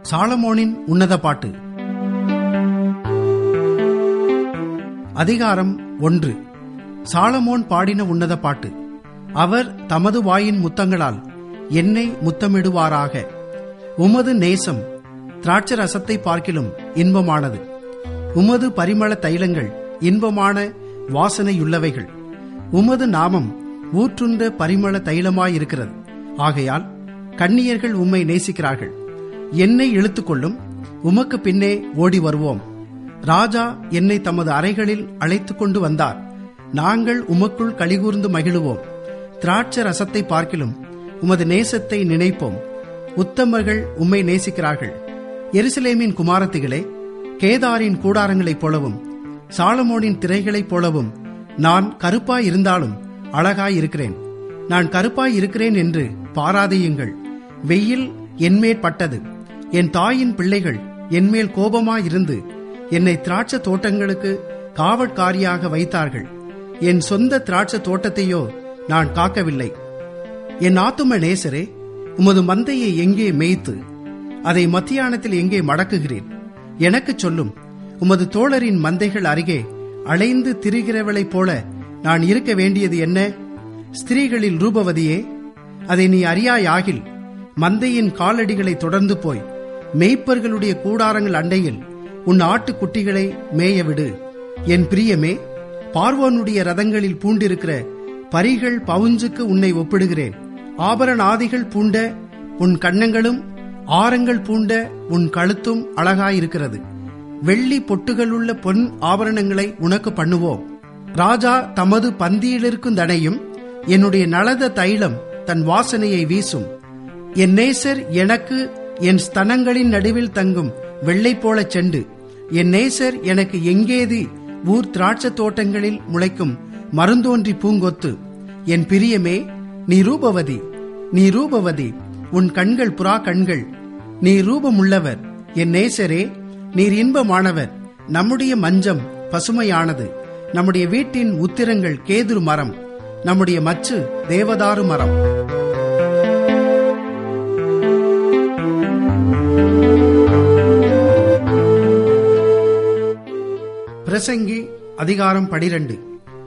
சாலமோனின் உன்னத பாட்டு. அதிகாரம் 1. சாலமோன் பாடின உன்னத பாட்டு. அவர் தமது வாயின் முத்தங்களால் என்னை முத்தமிடுவாராக. உமது நேசம் திராட்சரசத்தை பார்க்கிலும் இன்பமானது. உமது பரிமள தைலங்கள் இன்பமான வாசனையுள்ளவைகள். உமது நாமம் ஊற்றுண்ட பரிமள தைலமாயிருக்கிறது. ஆகையால் கன்னியர்கள் உம்மை நேசிக்கிறார்கள். என்னை இழுத்துக்கொள்ளும், உமக்கு பின்னே ஓடி வருவோம். ராஜா என்னை தமது அறைகளில் அழைத்துக் கொண்டு வந்தார். நாங்கள் உமக்குள் களிகூர்ந்து மகிழுவோம். திராட்ச ரசத்தை பார்க்கிலும் உமது நேசத்தை நினைப்போம். உத்தமர்கள் உம்மை நேசிக்கிறார்கள். எருசலேமின் குமாரத்திகளே, கேதாரின் கூடாரங்களைப் போலவும் சாலமோனின் திரைகளைப் போலவும் நான் கருப்பாயிருந்தாலும் அழகாயிருக்கிறேன். நான் கருப்பாயிருக்கிறேன் என்று பாராதியுங்கள். வெயில் என்மேல் பட்டது. என் தாயின் பிள்ளைகள் என்மேல் கோபமாயிருந்து என்னை திராட்சை தோட்டங்களுக்கு காவற்காரியாக வைத்தார்கள். என் சொந்த திராட்சை தோட்டத்தையோ நான் காக்கவில்லை. என் ஆத்தும நேசரே, உமது மந்தையை எங்கே மேய்த்து அதை மத்தியானத்தில் எங்கே மடக்குகிறேன்? எனக்குச் சொல்லும். உமது தோழரின் மந்தைகள் அருகே அலைந்து திரிகிறவளைப் போல நான் இருக்க வேண்டியது என்ன? ஸ்திரீகளில் ரூபவதியே, அதை நீ அறியாயாகில் மந்தையின் காலடிகளை தொடர்ந்து போய் மேய்ப்பர்களுடைய கூடாரங்கள் அண்டையில் உன் ஆட்டுக்குட்டிகளை மேயவிடு. என் பிரியமே, பார்வோனுடைய ரதங்களில் பூண்டிருக்கிற பரிகள் பவுஞ்சுக்கு உன்னை ஒப்பிடுகிறேன். ஆபரணாதிகள் பூண்ட உன் கன்னங்களும் ஆரங்கள் பூண்ட உன் கழுத்தும் அழகாயிருக்கிறது. வெள்ளி பொட்டுகளுள்ள பொன் ஆபரணங்களை உனக்கு பண்ணுவோம். ராஜா தமது பந்தியிலிருக்கும் தனையும் என்னுடைய நலத தைலம் தன் வாசனையை வீசும். என் நேசர் எனக்கு என் ஸ்தனங்களின் நடுவில் தங்கும் வெள்ளை போல செண்டு. என் நேசர் எனக்கு எங்கேதி ஊர் திராட்சை தோட்டங்களில் முளைக்கும் மருந்தோன்றி பூங்கொத்து. என் பிரியமே, நீ ரூபவதி, நீ ரூபவதி. உன் கண்கள் புறா கண்கள். நீ ரூபமுள்ளவர். என் நேசரே, நீர் இன்பமானவர். நம்முடைய மஞ்சம் பசுமையானது. நம்முடைய வீட்டின் உத்திரங்கள் கேதுரு மரம். நம்முடைய மச்சு தேவதாரு மரம். பிரசங்கி அதிகாரம் 12.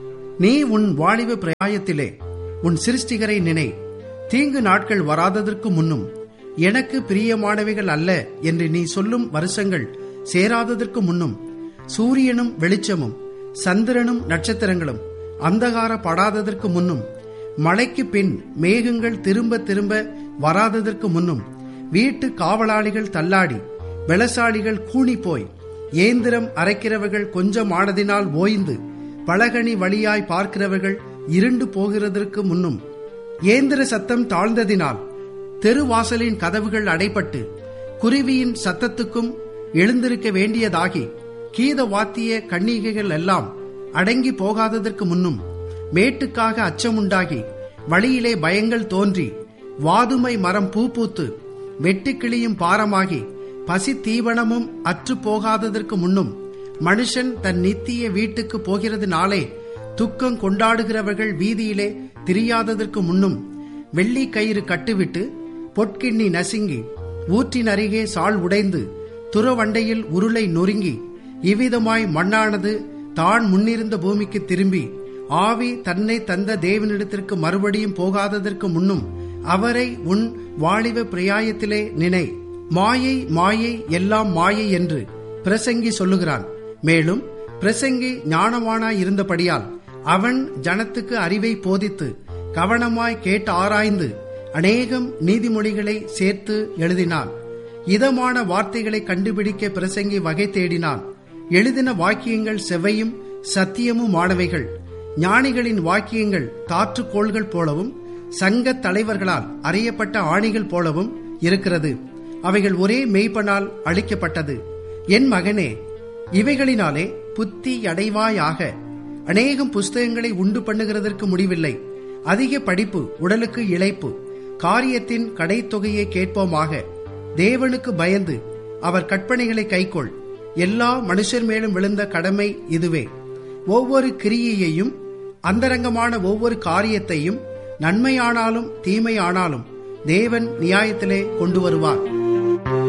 நீ உன் வாலிப பிராயத்திலே உன் சிருஷ்டிகரை நினை. தீங்கு நாட்கள் வராததற்கு முன்னும் எனக்கு பிரியமானவைகள் அல்ல என்று நீ சொல்லும் வருஷங்கள் சேராததற்கு முன்னும் சூரியனும் வெளிச்சமும் சந்திரனும் நட்சத்திரங்களும் அந்தகாரப்படாததற்கு முன்னும் மழைக்கு பின் மேகங்கள் திரும்ப திரும்ப வராததற்கு முன்னும் வீட்டு காவலாளிகள் தள்ளாடி பலசாலிகள் கூணி போய் ஏந்திரம் அரைக்கிறவர்கள் கொஞ்சம் ஆனதினால் ஓய்ந்து பலகணி வழியாய் பார்க்கிறவர்கள் இருண்டு போகிறதற்கு முன்னும் ஏந்திர சத்தம் தாழ்ந்ததினால் தெருவாசலின் கதவுகள் அடைபட்டு குருவியின் சத்தத்துக்கும் எழுந்திருக்க வேண்டியதாகி கீத வாத்திய கன்னிகைகள் எல்லாம் அடங்கி போகாததற்கு முன்னும் மேட்டுக்காக அச்சமுண்டாகி வழியிலே பயங்கள் தோன்றி வாதுமை மரம் பூ பூத்து வெட்டுக்கிளியும் பாரமாகி பசி தீவனமும் அற்று போகாததற்கு முன்னும் மனுஷன் தன் நித்திய வீட்டுக்கு போகிறதுனாலே துக்கம் கொண்டாடுகிறவர்கள் வீதியிலே திரியாததற்கு முன்னும் வெள்ளி கயிறு கட்டுவிட்டு பொற்கிண்ணி நசுங்கி ஊற்றின் அருகே சால் உடைந்து துறவண்டையில் உருளை நொறுங்கி இவ்விதமாய் மண்ணானது தான் முன்னிருந்த பூமிக்கு திரும்பி ஆவி தன்னை தந்த தேவனிடத்திற்கு மறுபடியும் போகாததற்கு முன்னும் அவரை உன் வாலிப பிராயத்திலே நினை. மாயை மாயை எல்லாம் மாயை என்று பிரசங்கி சொல்லுகிறான். மேலும் பிரசங்கி ஞானவானாய் இருந்தபடியால் அவன் ஜனத்துக்கு அறிவை போதித்து கவனமாய் கேட்டு ஆராய்ந்து அநேகம் நீதிமொழிகளை சேர்த்து எழுதினான். இதமான வார்த்தைகளை கண்டுபிடிக்க பிரசங்கி வகை தேடினான். எழுதின வாக்கியங்கள் செவ்வையும் சத்தியமுமானவைகள். ஞானிகளின் வாக்கியங்கள் தாற்றுக்கோள்கள் போலவும் சங்க தலைவர்களால் அறியப்பட்ட ஆணிகள் போலவும் இருக்கிறது. அவைகள் ஒரே மெய்ப்பனால் அளிக்கப்பட்டது. என் மகனே, இவைகளினாலே புத்தி அடைவாயாக. அநேகம் புஸ்தகங்களை உண்டு பண்ணுகிறதற்கு முடிவில்லை. அதிக படிப்பு உடலுக்கு இளைப்பு. காரியத்தின் கடைத்தொகையை கேட்போமாக. தேவனுக்கு பயந்து அவர் கற்பனைகளை கைக்கொள். எல்லா மனுஷர் மேலும் விழுந்த கடமை இதுவே. ஒவ்வொரு கிரியையையும் அந்தரங்கமான ஒவ்வொரு காரியத்தையும் நன்மையானாலும் தீமையானாலும் தேவன் நியாயத்திலே கொண்டு வருவார்.